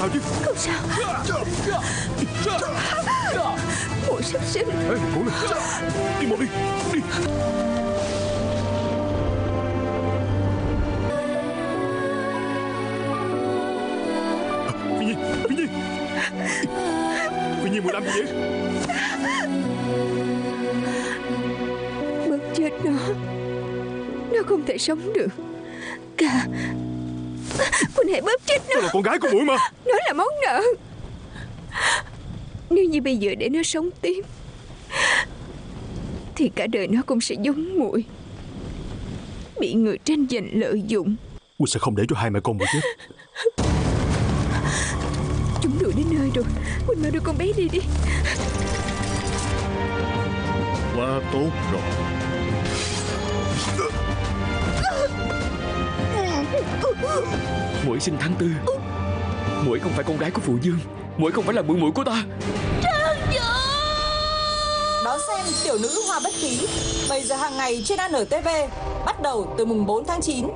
sao chứ? Không sao. Muội sắp sinh. Ê, cố lên. Đi mau đi. Đi. Phi Nhi, Phi Nhi. Phi Nhi, muội làm gì vậy? Bóp chết nó. Nó không thể sống được. Ca, Quỳnh hãy bóp chết nó. Nó là con gái của muội mà. Nó là món nợ. Nếu như bây giờ để nó sống tiếp thì cả đời nó cũng sẽ giống muội, bị người tranh giành lợi dụng. Muội sẽ không để cho hai mẹ con muội chết. Chúng đuổi đến nơi rồi. Quỳnh mau đưa con bé đi đi. Quá tốt rồi. Muội sinh tháng 4. Muội không phải con gái của Phụ Dương. Muội không phải là muội muội của ta. Đón xem Tiểu nữ Hoa Bất Khí 7 giờ hàng ngày trên ANTV, bắt đầu từ mùng 4 tháng 9.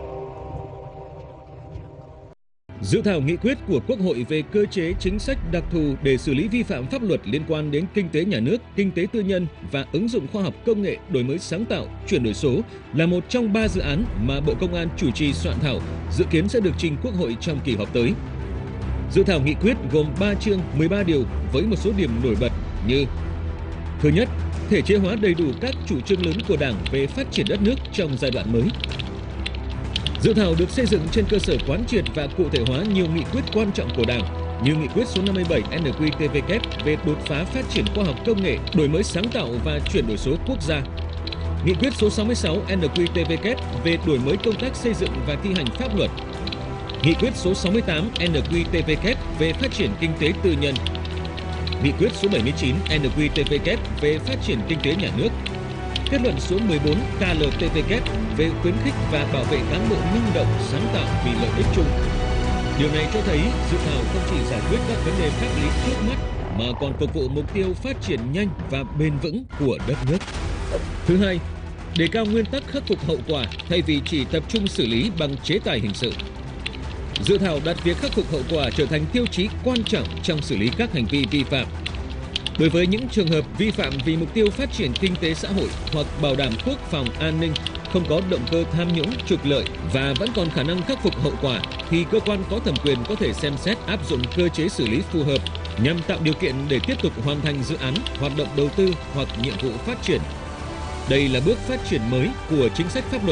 Dự thảo nghị quyết của Quốc hội về cơ chế chính sách đặc thù để xử lý vi phạm pháp luật liên quan đến kinh tế nhà nước, kinh tế tư nhân và ứng dụng khoa học công nghệ, đổi mới sáng tạo, chuyển đổi số là một trong 3 dự án mà Bộ Công an chủ trì soạn thảo, dự kiến sẽ được trình Quốc hội trong kỳ họp tới. Dự thảo nghị quyết gồm 3 chương, 13 điều với một số điểm nổi bật như: thứ nhất, thể chế hóa đầy đủ các chủ trương lớn của Đảng về phát triển đất nước trong giai đoạn mới. Dự thảo được xây dựng trên cơ sở quán triệt và cụ thể hóa nhiều nghị quyết quan trọng của Đảng như nghị quyết số 57 NQTVK về đột phá phát triển khoa học công nghệ, đổi mới sáng tạo và chuyển đổi số quốc gia, nghị quyết số 66 NQTVK về đổi mới công tác xây dựng và thi hành pháp luật, nghị quyết số 68 NQTVK về phát triển kinh tế tư nhân, nghị quyết số 79 NQTVK về phát triển kinh tế nhà nước, kết luận số 14 KLTVK về khuyến khích và bảo vệ cán bộ năng động, sáng tạo vì lợi ích chung. Điều này cho thấy dự thảo không chỉ giải quyết các vấn đề pháp lý trước mắt mà còn phục vụ mục tiêu phát triển nhanh và bền vững của đất nước. Thứ hai, đề cao nguyên tắc khắc phục hậu quả thay vì chỉ tập trung xử lý bằng chế tài hình sự. Dự thảo đặt việc khắc phục hậu quả trở thành tiêu chí quan trọng trong xử lý các hành vi vi phạm. Đối với những trường hợp vi phạm vì mục tiêu phát triển kinh tế xã hội hoặc bảo đảm quốc phòng an ninh, không có động cơ tham nhũng, trục lợi và vẫn còn khả năng khắc phục hậu quả, thì cơ quan có thẩm quyền có thể xem xét áp dụng cơ chế xử lý phù hợp nhằm tạo điều kiện để tiếp tục hoàn thành dự án, hoạt động đầu tư hoặc nhiệm vụ phát triển. Đây là bước phát triển mới của chính sách pháp luật